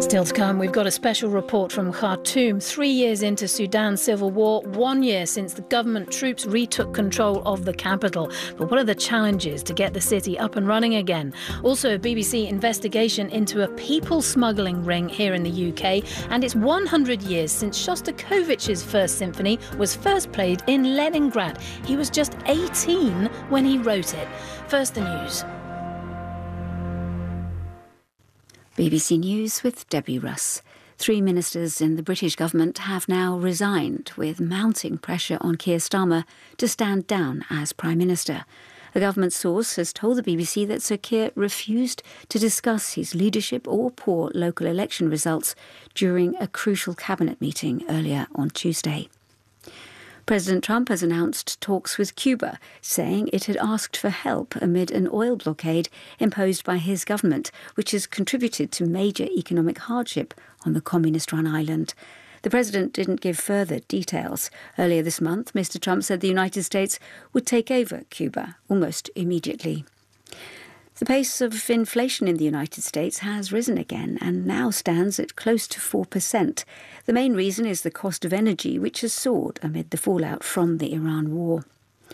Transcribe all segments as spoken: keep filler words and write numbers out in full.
Still to come, we've got a special report from Khartoum. Three years into Sudan's civil war, one year since the government troops retook control of the capital. But what are the challenges to get the city up and running again? Also, a B B C investigation into a people smuggling ring here in the U K. And it's one hundred years since Shostakovich's First Symphony was first played in Leningrad. He was just eighteen when he wrote it. First, the news. B B C News with Debbie Russ. Three ministers in the British government have now resigned, with mounting pressure on Keir Starmer to stand down as Prime Minister. A government source has told the B B C that Sir Keir refused to discuss his leadership or poor local election results during a crucial cabinet meeting earlier on Tuesday. President Trump has announced talks with Cuba, saying it had asked for help amid an oil blockade imposed by his government, which has contributed to major economic hardship on the communist-run island. The president didn't give further details. Earlier this month, Mister Trump said the United States would take over Cuba almost immediately. The pace of inflation in the United States has risen again and now stands at close to four percent. The main reason is the cost of energy, which has soared amid the fallout from the Iran war.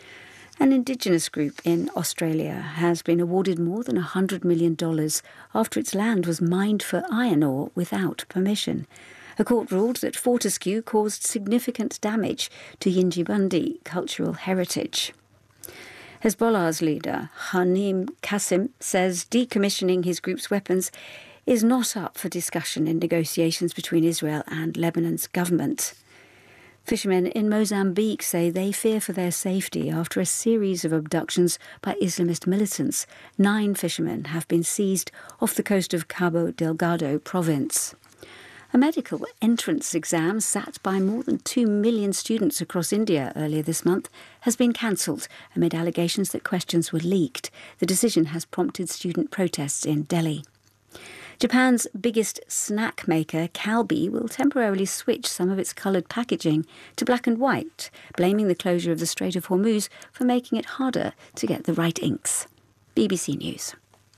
An Indigenous group in Australia has been awarded more than one hundred million dollars after its land was mined for iron ore without permission. A court ruled that Fortescue caused significant damage to Yindjibarndi cultural heritage. Hezbollah's leader, Hanim Qassim, says decommissioning his group's weapons is not up for discussion in negotiations between Israel and Lebanon's government. Fishermen in Mozambique say they fear for their safety after a series of abductions by Islamist militants. Nine fishermen have been seized off the coast of Cabo Delgado province. A medical entrance exam sat by more than two million students across India earlier this month has been cancelled amid allegations that questions were leaked. The decision has prompted student protests in Delhi. Japan's biggest snack maker, Calbee, will temporarily switch some of its coloured packaging to black and white, blaming the closure of the Strait of Hormuz for making it harder to get the right inks. B B C News.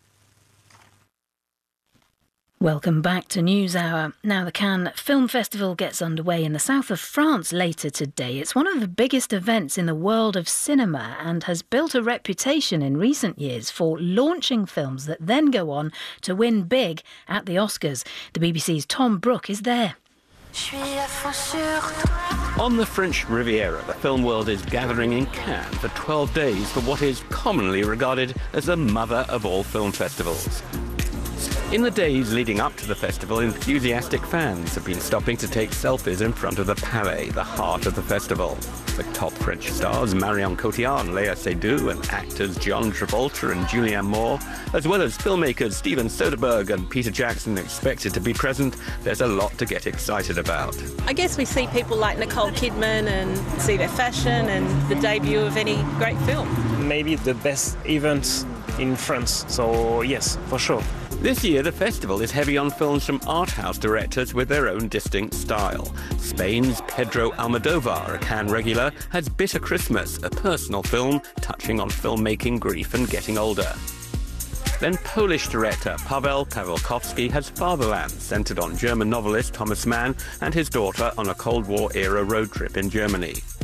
Welcome back to NewsHour. Now the Cannes Film Festival gets underway in the south of France later today. It's one of the biggest events in the world of cinema and has built a reputation in recent years for launching films that then go on to win big at the Oscars. The B B C's Tom Brooke is there. On the French Riviera, the film world is gathering in Cannes for twelve days for what is commonly regarded as the mother of all film festivals. In the days leading up to the festival, enthusiastic fans have been stopping to take selfies in front of the Palais, the heart of the festival. With top French stars Marion Cotillard and Léa Seydoux and actors John Travolta and Julianne Moore, as well as filmmakers Steven Soderbergh and Peter Jackson expected to be present, there's a lot to get excited about. I guess we see people like Nicole Kidman and see their fashion and the debut of any great film. Maybe the best event in France, so yes, for sure. This year, the festival is heavy on films from art house directors with their own distinct style. Spain's Pedro Almodovar, a Cannes regular, has Bitter Christmas, a personal film touching on filmmaking, grief and getting older. Then Polish director Paweł Pawlikowski has Fatherland, centred on German novelist Thomas Mann and his daughter on a Cold War-era road trip in Germany.